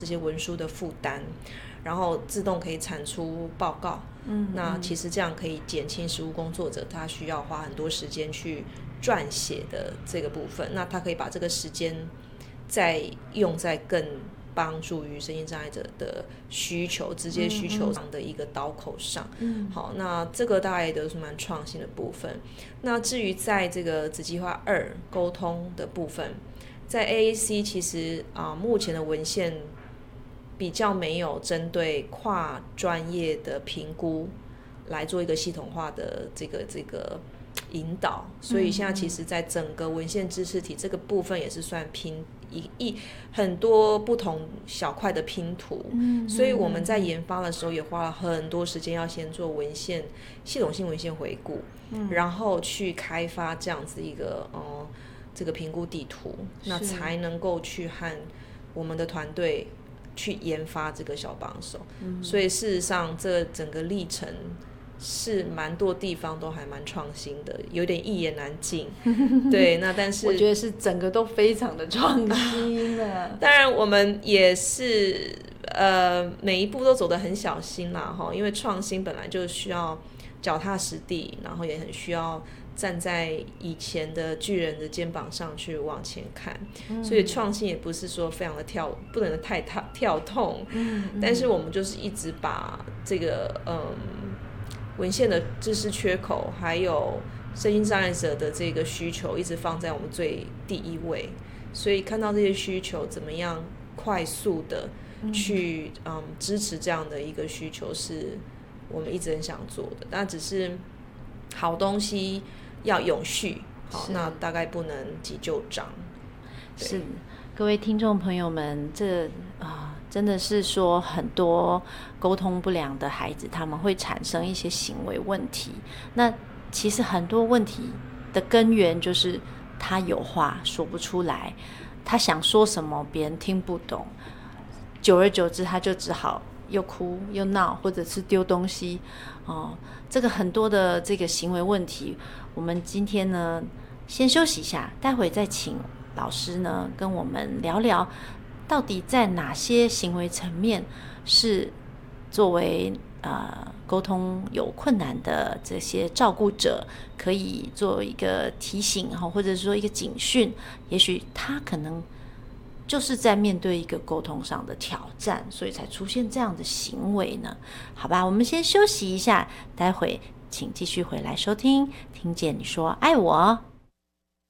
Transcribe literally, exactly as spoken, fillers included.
这些文书的负担，然后自动可以产出报告。嗯，那其实这样可以减轻实务工作者他需要花很多时间去撰写的这个部分，那他可以把这个时间再用在更帮助于身心障碍者的需求，直接需求上的一个刀口上。嗯，好，那这个大概都是蛮创新的部分。那至于在这个子计划二沟通的部分，在 A A C 其实啊、呃，目前的文献比较没有针对跨专业的评估来做一个系统化的这个这个引导，所以现在其实在整个文献知识体这个部分也是算拼一一很多不同小块的拼图。嗯，所以我们在研发的时候也花了很多时间，要先做文献系统性文献回顾，嗯，然后去开发这样子一个呃这个评估地图，那才能够去和我们的团队去研发这个小帮手。嗯，所以事实上这整个历程是蛮多地方都还蛮创新的，有点一言难尽。对，那但是我觉得是整个都非常的创新的。 当然我们也是呃每一步都走得很小心啦，因为创新本来就需要脚踏实地，然后也很需要站在以前的巨人的肩膀上去往前看。嗯，所以创新也不是说非常的跳，不能太跳跳痛。嗯，但是我们就是一直把这个嗯文献的知识缺口还有身心障碍者的这个需求一直放在我们最第一位，所以看到这些需求怎么样快速的去 嗯, 嗯支持这样的一个需求是我们一直很想做的。那只是好东西要永续，好，那大概不能急就章。 是，各位听众朋友们，这啊、呃、真的是说很多沟通不良的孩子，他们会产生一些行为问题。那其实很多问题的根源就是他有话说不出来，他想说什么别人听不懂，久而久之他就只好又哭又闹，或者是丢东西。哦，这个很多的这个行为问题，我们今天呢先休息一下，待会再请老师呢跟我们聊聊，到底在哪些行为层面是作为呃沟通有困难的这些照顾者可以做一个提醒，或者说一个警讯，也许他可能就是在面对一个沟通上的挑战，所以才出现这样的行为呢。好吧，我们先休息一下，待会请继续回来收听，听见你说爱我。